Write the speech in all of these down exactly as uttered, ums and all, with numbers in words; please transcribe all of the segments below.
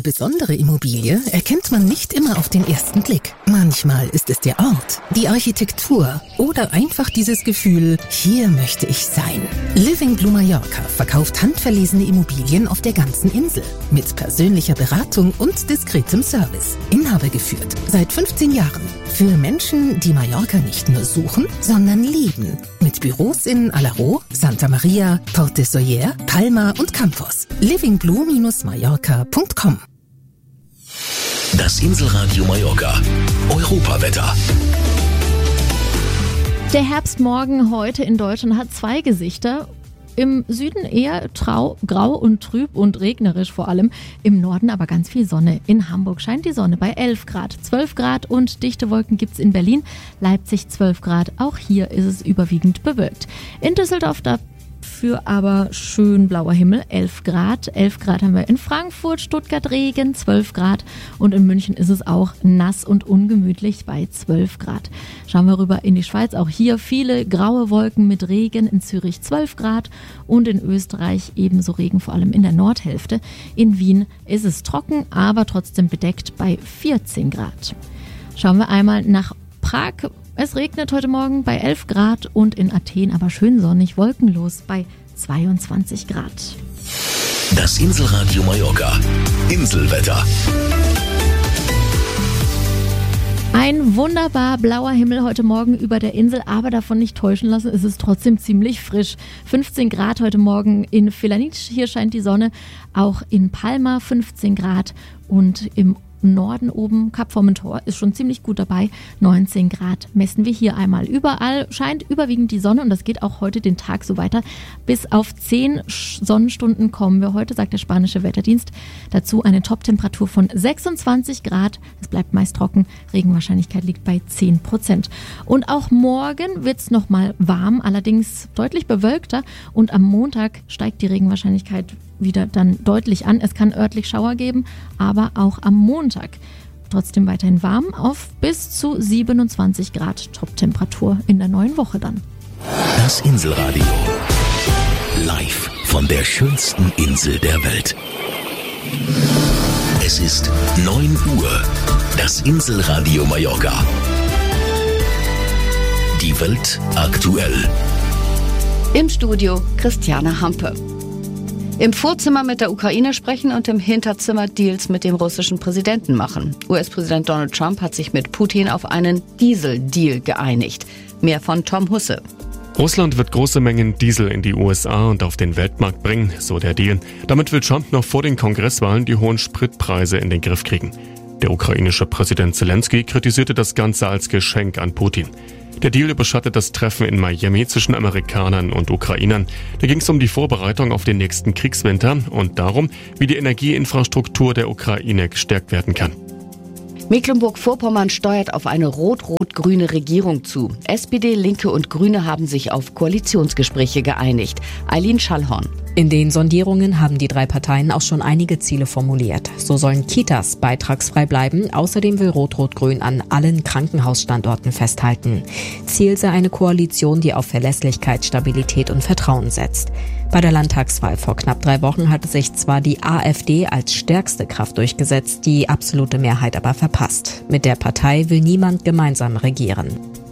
besondere Immobilie erkennt man nicht immer auf den ersten Blick. Manchmal ist es der Ort, die Architektur oder einfach dieses Gefühl, hier möchte ich sein. Living Blue Mallorca verkauft handverlesene Immobilien auf der ganzen Insel mit persönlicher Beratung und diskretem Service. Inhaber geführt seit fünfzehn Jahren. Für Menschen, die Mallorca nicht nur suchen, sondern lieben. Mit Büros in Alaró, Santa Maria, Port de Sóller, Palma und Campos. living blue Bindestrich mallorca punkt com. Das Inselradio Mallorca. Europawetter. Der Herbstmorgen heute in Deutschland hat zwei Gesichter. Im Süden eher trau, grau und trüb und regnerisch vor allem. Im Norden aber ganz viel Sonne. In Hamburg scheint die Sonne bei elf Grad. zwölf Grad und dichte Wolken gibt's in Berlin. Leipzig zwölf Grad. Auch hier ist es überwiegend bewölkt. In Düsseldorf dafür aber schön blauer Himmel. elf Grad. elf Grad haben wir in Frankfurt, Stuttgart Regen. zwölf Grad. Und in München ist es auch nass und ungemütlich bei zwölf Grad. Schauen wir rüber in die Schweiz. Auch hier viele graue Wolken mit Regen. In Zürich zwölf Grad und in Österreich ebenso Regen, vor allem in der Nordhälfte. In Wien ist es trocken, aber trotzdem bedeckt bei vierzehn Grad. Schauen wir einmal nach Prag. Es regnet heute Morgen bei elf Grad und in Athen aber schön sonnig, wolkenlos bei zweiundzwanzig Grad. Das Inselradio Mallorca. Inselwetter. Ein wunderbar blauer Himmel heute Morgen über der Insel, aber davon nicht täuschen lassen, es ist trotzdem ziemlich frisch. fünfzehn Grad heute Morgen in Felanitsch, hier scheint die Sonne, auch in Palma fünfzehn Grad und im Norden oben, Kap Formentor, ist schon ziemlich gut dabei. neunzehn Grad messen wir hier einmal. Überall scheint überwiegend die Sonne und das geht auch heute den Tag so weiter. Bis auf zehn Sonnenstunden kommen wir heute, sagt der spanische Wetterdienst. Dazu eine Toptemperatur von sechsundzwanzig Grad. Es bleibt meist trocken. Regenwahrscheinlichkeit liegt bei zehn Prozent. Und auch morgen wird es nochmal warm, allerdings deutlich bewölkter. Und am Montag steigt die Regenwahrscheinlichkeit wieder dann deutlich an. Es kann örtlich Schauer geben, aber auch am Montag trotzdem weiterhin warm auf bis zu siebenundzwanzig Grad Toptemperatur in der neuen Woche dann. Das Inselradio. Live von der schönsten Insel der Welt. Es ist neun Uhr. Das Inselradio Mallorca. Die Welt aktuell. Im Studio Christiane Hampe. Im Vorzimmer mit der Ukraine sprechen und im Hinterzimmer Deals mit dem russischen Präsidenten machen. U S-Präsident Donald Trump hat sich mit Putin auf einen Diesel-Deal geeinigt. Mehr von Tom Husse. Russland wird große Mengen Diesel in die U S A und auf den Weltmarkt bringen, so der Deal. Damit will Trump noch vor den Kongresswahlen die hohen Spritpreise in den Griff kriegen. Der ukrainische Präsident Zelensky kritisierte das Ganze als Geschenk an Putin. Der Deal überschattet das Treffen in Miami zwischen Amerikanern und Ukrainern. Da ging es um die Vorbereitung auf den nächsten Kriegswinter und darum, wie die Energieinfrastruktur der Ukraine gestärkt werden kann. Mecklenburg-Vorpommern steuert auf eine rot-rot-grüne Regierung zu. S P D, Linke und Grüne haben sich auf Koalitionsgespräche geeinigt. Eileen Schallhorn. In den Sondierungen haben die drei Parteien auch schon einige Ziele formuliert. So sollen Kitas beitragsfrei bleiben. Außerdem will Rot-Rot-Grün an allen Krankenhausstandorten festhalten. Ziel sei eine Koalition, die auf Verlässlichkeit, Stabilität und Vertrauen setzt. Bei der Landtagswahl vor knapp drei Wochen hatte sich zwar die AfD als stärkste Kraft durchgesetzt, die absolute Mehrheit aber verpasst. Mit der Partei will niemand gemeinsam regieren.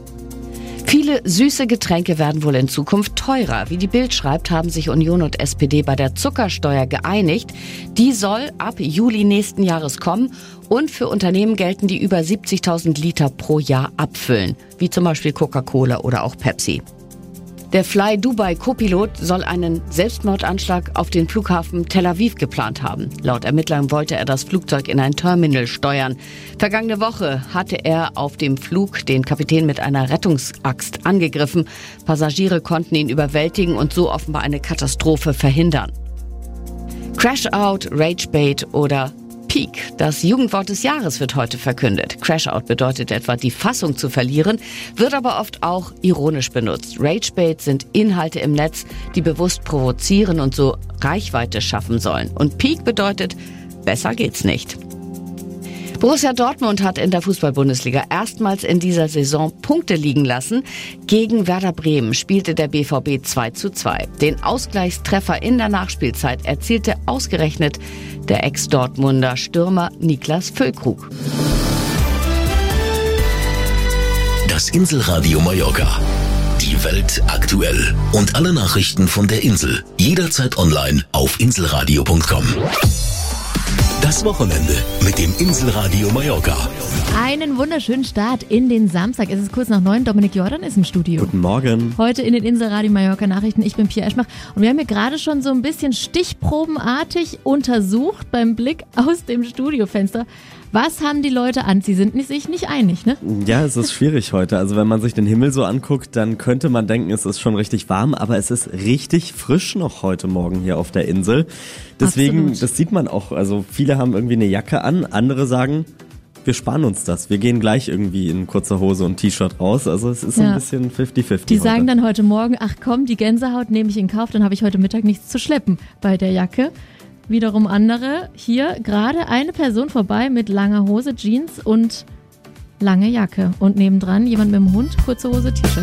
Viele süße Getränke werden wohl in Zukunft teurer. Wie die Bild schreibt, haben sich Union und S P D bei der Zuckersteuer geeinigt. Die soll ab Juli nächsten Jahres kommen und für Unternehmen gelten, die über siebzigtausend Liter pro Jahr abfüllen, wie zum Beispiel Coca-Cola oder auch Pepsi. Der Fly Dubai Co-Pilot soll einen Selbstmordanschlag auf den Flughafen Tel Aviv geplant haben. Laut Ermittlern wollte er das Flugzeug in ein Terminal steuern. Vergangene Woche hatte er auf dem Flug den Kapitän mit einer Rettungsaxt angegriffen. Passagiere konnten ihn überwältigen und so offenbar eine Katastrophe verhindern. Crash-Out, Rage-Bait oder Peak. Das Jugendwort des Jahres wird heute verkündet. Crash-Out bedeutet etwa, die Fassung zu verlieren, wird aber oft auch ironisch benutzt. Rage-Bait sind Inhalte im Netz, die bewusst provozieren und so Reichweite schaffen sollen. Und Peak bedeutet, besser geht's nicht. Borussia Dortmund hat in der Fußball-Bundesliga erstmals in dieser Saison Punkte liegen lassen. Gegen Werder Bremen spielte der B V B zwei zu zwei. Den Ausgleichstreffer in der Nachspielzeit erzielte ausgerechnet der Ex-Dortmunder Stürmer Niklas Füllkrug. Das Inselradio Mallorca. Die Welt aktuell. Und alle Nachrichten von der Insel. Jederzeit online auf inselradio punkt com. Das Wochenende mit dem Inselradio Mallorca. Einen wunderschönen Start in den Samstag. Es ist kurz nach neun. Dominik Jordan ist im Studio. Guten Morgen. Heute in den Inselradio Mallorca Nachrichten. Ich bin Pia Eschmach und wir haben hier gerade schon so ein bisschen stichprobenartig untersucht beim Blick aus dem Studiofenster. Was haben die Leute an? Sie sind sich nicht einig, ne? Ja, es ist schwierig heute. Also wenn man sich den Himmel so anguckt, dann könnte man denken, es ist schon richtig warm, aber es ist richtig frisch noch heute Morgen hier auf der Insel. Deswegen, Absolut. Das sieht man auch. Also viele haben irgendwie eine Jacke an, andere sagen, wir sparen uns das. Wir gehen gleich irgendwie in kurzer Hose und T-Shirt raus. Also es ist so Ja. ein bisschen fifty fifty. Die heute. sagen dann heute Morgen, ach komm, die Gänsehaut nehme ich in Kauf, dann habe ich heute Mittag nichts zu schleppen bei der Jacke. Wiederum andere, hier gerade eine Person vorbei mit langer Hose, Jeans und lange Jacke. Und nebendran jemand mit dem Hund, kurze Hose, T-Shirt.